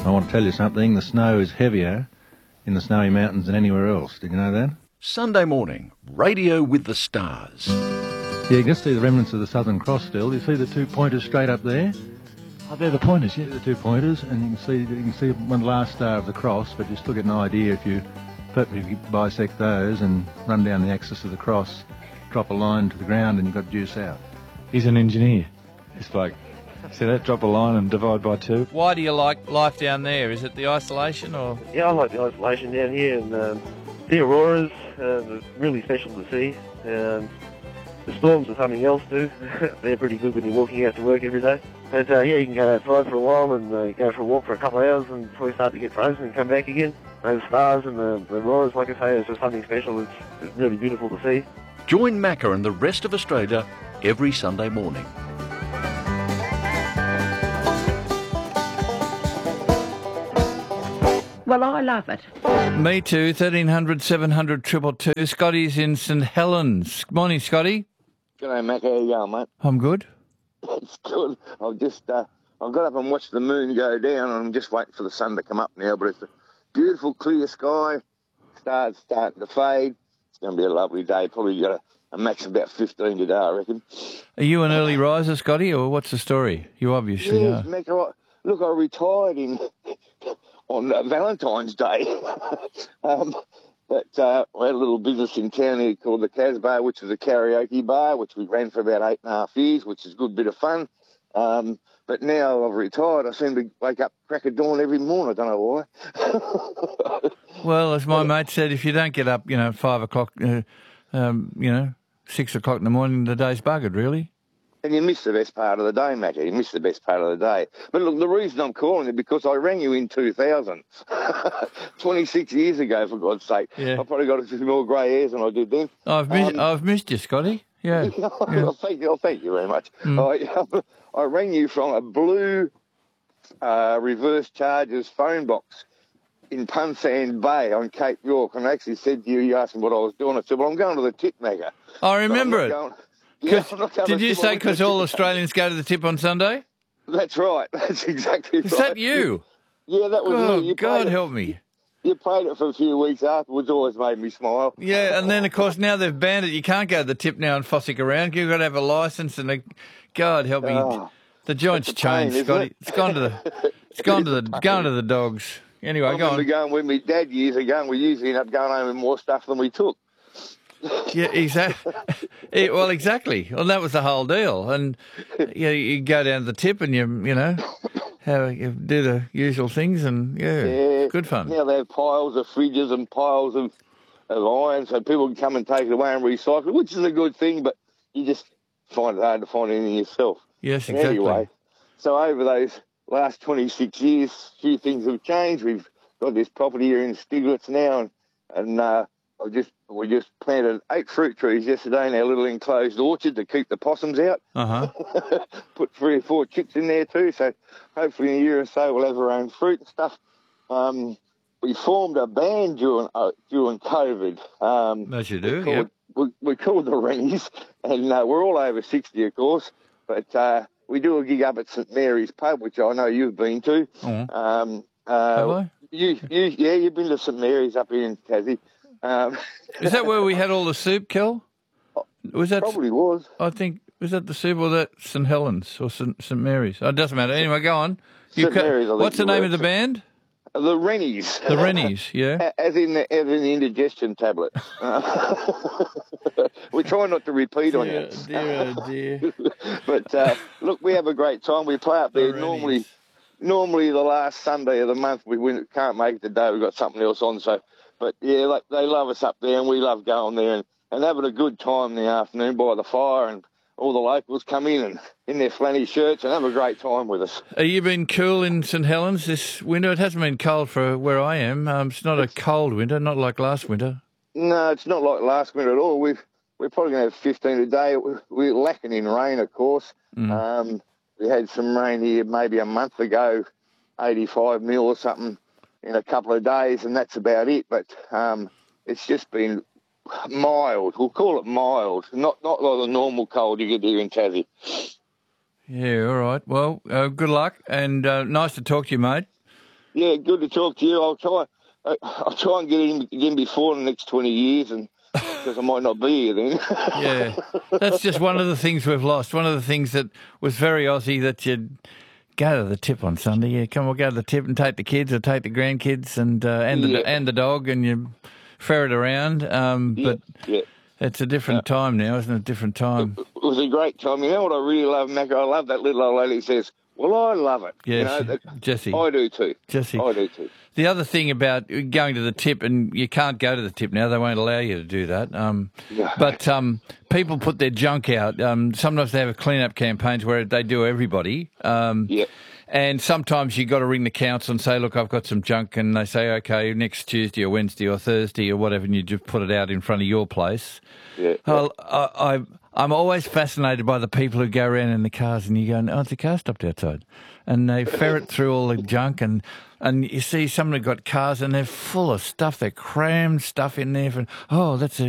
I want to tell you something. The snow is heavier in the Snowy Mountains than anywhere else. Did you know that? Sunday morning, Radio with the Stars. Yeah, you can just see the remnants of the Southern Cross still. You see the two pointers straight up there? Oh, they're the pointers, yeah. They're the two pointers, and you can see one last star of the cross, but you still get an idea if you perfectly bisect those and run down the axis of the cross, drop a line to the ground, and you've got due south. He's an engineer, this bloke. See that? Drop a line and divide by 2. Why do you like life down there? Is it the isolation or...? Yeah, I like the isolation down here, and the auroras are really special to see. The storms are something else too. They're pretty good when you're walking out to work every day. But yeah, you can go outside for a while and go for a walk for a couple of hours and before you start to get frozen and come back again. Those stars and the auroras, like I say, is just something special. It's really beautiful to see. Join Macca and the rest of Australia every Sunday morning. Well, I love it. Me too. 1300 700 222. Scotty's in St Helens. Morning, Scotty. G'day, Mac. How you going, mate? I'm good. It's good. I've just I got up and watched the moon go down, and I'm just waiting for the sun to come up now. But it's a beautiful, clear sky. Stars starting to fade. It's going to be a lovely day. Probably got a max of about 15 today, I reckon. Are you an early riser, Scotty, or what's the story? You obviously are. Mac, look, I retired on Valentine's Day. But we had a little business in town here called the Casbah, which was a karaoke bar, which we ran for about 8.5 years, which is a good bit of fun. But now I've retired, I seem to wake up crack of dawn every morning. I don't know why. Well, as my mate said, if you don't get up, 5 o'clock, 6 o'clock in the morning, the day's buggered, really. And you miss the best part of the day, Mackie. You miss the best part of the day. But look, the reason I'm calling you because I rang you in 2000, 26 years ago, for God's sake. Yeah. I've probably got a few more grey hairs than I did then. I've missed you, Scotty. Yeah. Yeah. Thank you very much. I rang you from a blue reverse charges phone box in Punsand Bay on Cape York, and I actually said to you, you asked me what I was doing. I said, well, I'm going to the tip, Macca. I remember it. Did you say because all Australians go to the tip on Sunday? That's right. That's exactly right. Is that you? Yeah, that was me. God help me. You played it for a few weeks afterwards, always made me smile. Yeah, and then, of course, now they've banned it. You can't go to the tip now and fossick around. You've got to have a licence God help me. The joint's changed, Scotty. It's gone to the dogs. Anyway, go on. I remember going with my dad years ago, and we usually end up going home with more stuff than we took. Yeah, exactly. Well, exactly. Well, that was the whole deal. And you go down to the tip and you do the usual things, and good fun. Now they have piles of fridges and piles of iron, so people can come and take it away and recycle it, which is a good thing. But you just find it hard to find anything yourself. Yes, exactly. Anyway, so over those last 26 years, a few things have changed. We've got this property here in Stiglitz now, and we just planted 8 fruit trees yesterday in our little enclosed orchard to keep the possums out. Put 3 or 4 chicks in there too, so hopefully in a year or so we'll have our own fruit and stuff. We formed a band during COVID. As you do, We're called the Rennies, and we're all over 60, of course, but we do a gig up at St Mary's Pub, which I know you've been to. Have I? You've been to St Mary's up here in Tassie. Is that where we had all the soup, Kel? Probably was. I think, was that the soup or that St Helens or St Mary's? Oh, it doesn't matter. Anyway, go on. St Mary's, what's the name of the band? The Rennies. The Rennies, yeah. As in the indigestion tablet. We try not to repeat on you. Dear. But look, we have a great time. We play up there normally the last Sunday of the month. We can't make it today. We've got something else on, so... But, yeah, they love us up there, and we love going there and having a good time in the afternoon by the fire, and all the locals come in their flanny shirts and have a great time with us. Have you been cool in St Helens this winter? It hasn't been cold for where I am. It's not a cold winter, not like last winter. No, it's not like last winter at all. We're probably going to have 15 a day. We're lacking in rain, of course. We had some rain here maybe a month ago, 85 mil or something, in a couple of days, and that's about it. But it's just been mild. We'll call it mild, not like the normal cold you get here in Tassie. Yeah, all right. Well, good luck, and nice to talk to you, mate. Yeah, good to talk to you. I'll try and get in again before the next 20 years, and because I might not be here then. Yeah, that's just one of the things we've lost. One of the things that was very Aussie, that you'd go to the tip on Sunday. Yeah, come on, go to the tip and take the kids or take the grandkids and the dog, and you ferret around. But it's a different time now, isn't it? A different time. It was a great time. You know what I really love, Mac? I love that little old lady who says, "Well, I love it." Yeah, you know, Jessie. I do too. Jessie. I do too. The other thing about going to the tip, and you can't go to the tip now, they won't allow you to do that. But people put their junk out. Sometimes they have clean-up campaigns where they do everybody. And sometimes you got to ring the council and say, look, I've got some junk. And they say, OK, next Tuesday or Wednesday or Thursday or whatever, and you just put it out in front of your place. Yeah. I'm always fascinated by the people who go around in the cars and you go, oh, the car stopped outside. And they ferret through all the junk and you see someone who got cars and they're full of stuff. They crammed stuff in there. That's a